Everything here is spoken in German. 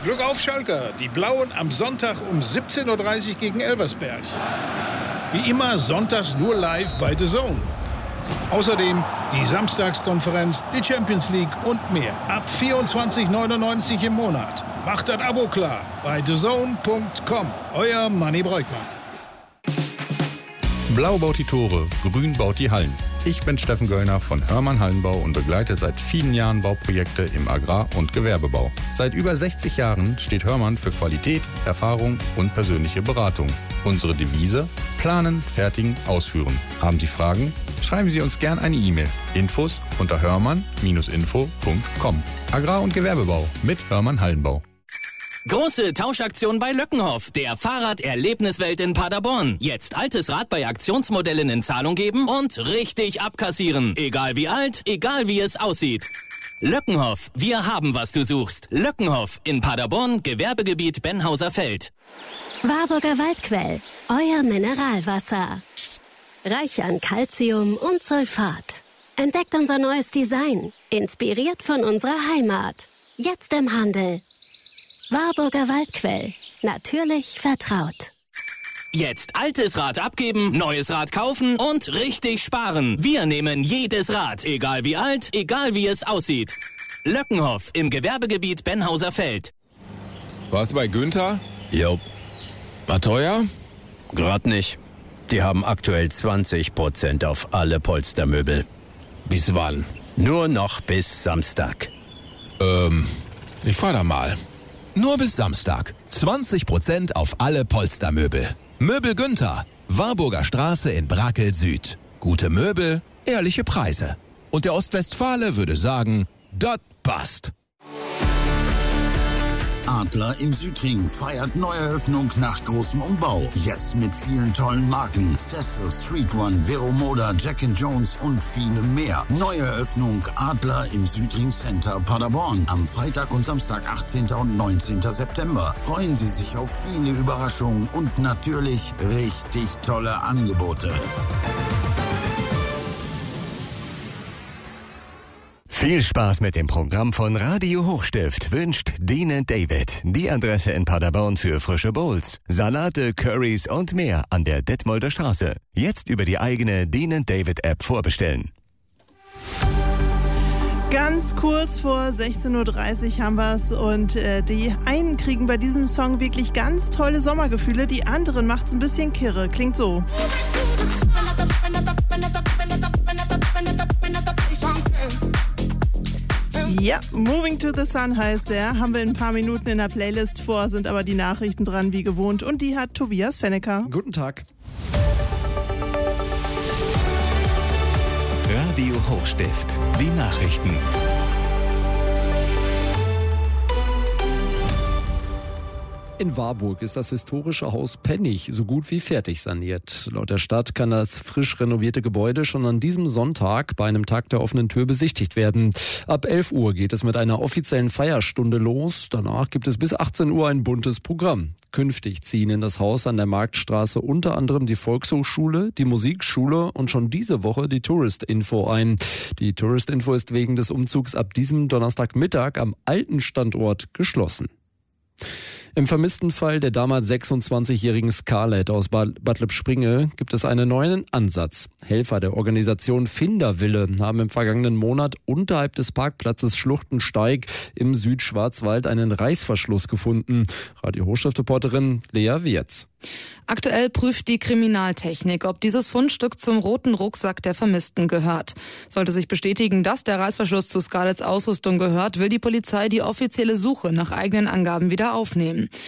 Glück auf, Schalker. Die Blauen am Sonntag um 17:30 Uhr gegen Elversberg. Wie immer sonntags nur live bei The Zone. Außerdem die Samstagskonferenz, die Champions League und mehr. Ab 24,99 € im Monat. Macht das Abo klar bei thezone.com. Euer Manni Breukmann. Blau baut die Tore, Grün baut die Hallen. Ich bin Steffen Göllner von Hörmann Hallenbau und begleite seit vielen Jahren Bauprojekte im Agrar- und Gewerbebau. Seit über 60 Jahren steht Hörmann für Qualität, Erfahrung und persönliche Beratung. Unsere Devise: planen, fertigen, ausführen. Haben Sie Fragen? Schreiben Sie uns gern eine E-Mail. Infos unter hörmann-info.com. Agrar- und Gewerbebau mit Hörmann Hallenbau. Große Tauschaktion bei Löckenhoff, der Fahrraderlebniswelt in Paderborn. Jetzt altes Rad bei Aktionsmodellen in Zahlung geben und richtig abkassieren. Egal wie alt, egal wie es aussieht. Löckenhoff, wir haben, was du suchst. Löckenhoff in Paderborn, Gewerbegebiet Benhauser Feld. Warburger Waldquell, euer Mineralwasser. Reich an Calcium und Sulfat. Entdeckt unser neues Design, inspiriert von unserer Heimat. Jetzt im Handel. Warburger Waldquell. Natürlich vertraut. Jetzt altes Rad abgeben, neues Rad kaufen und richtig sparen. Wir nehmen jedes Rad, egal wie alt, egal wie es aussieht. Löckenhoff im Gewerbegebiet Benhauser Feld. Was bei Günther? Jo. War teuer? Grad nicht. Die haben aktuell 20% auf alle Polstermöbel. Bis wann? Nur noch bis Samstag. Ich fahr da mal. Nur bis Samstag. 20% auf alle Polstermöbel. Möbel Günther. Warburger Straße in Brakel Süd. Gute Möbel, ehrliche Preise. Und der Ostwestfale würde sagen, das passt. Adler im Südring feiert Neueröffnung nach großem Umbau. Jetzt mit vielen tollen Marken. Cecil, Street One, Vero Moda, Jack & Jones und vielem mehr. Neueröffnung Adler im Südring Center Paderborn. Am Freitag und Samstag, 18. und 19. September. Freuen Sie sich auf viele Überraschungen und natürlich richtig tolle Angebote. Viel Spaß mit dem Programm von Radio Hochstift wünscht Dean & David. Die Adresse in Paderborn für frische Bowls, Salate, Currys und mehr an der Detmolder Straße. Jetzt über die eigene Dean & David App vorbestellen. Ganz kurz vor 16:30 Uhr haben wir es und die einen kriegen bei diesem Song wirklich ganz tolle Sommergefühle, die anderen macht es ein bisschen kirre. Klingt so. Ja, Moving to the Sun heißt der. Haben wir in ein paar Minuten in der Playlist vor, sind aber die Nachrichten dran wie gewohnt. Und die hat Tobias Fennecker. Guten Tag. Radio Hochstift, die Nachrichten. In Warburg ist das historische Haus Pennig so gut wie fertig saniert. Laut der Stadt kann das frisch renovierte Gebäude schon an diesem Sonntag bei einem Tag der offenen Tür besichtigt werden. Ab 11 Uhr geht es mit einer offiziellen Feierstunde los. Danach gibt es bis 18 Uhr ein buntes Programm. Künftig ziehen in das Haus an der Marktstraße unter anderem die Volkshochschule, die Musikschule und schon diese Woche die Tourist-Info ein. Die Tourist-Info ist wegen des Umzugs ab diesem Donnerstagmittag am alten Standort geschlossen. Im vermissten Fall der damals 26-jährigen Scarlett aus Bad Lippspringe gibt es einen neuen Ansatz. Helfer der Organisation Finderwille haben im vergangenen Monat unterhalb des Parkplatzes Schluchtensteig im Südschwarzwald einen Reißverschluss gefunden. Radio Hochstift-Reporterin Lea Wirz. Aktuell prüft die Kriminaltechnik, ob dieses Fundstück zum roten Rucksack der Vermissten gehört. Sollte sich bestätigen, dass der Reißverschluss zu Scarletts Ausrüstung gehört, will die Polizei die offizielle Suche nach eigenen Angaben wieder aufnehmen.